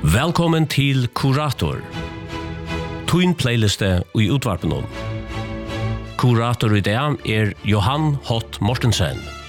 Velkommen til Kurator. Twin playliste i utvarpen om. Kurator i dag Johan Hott Mortensen.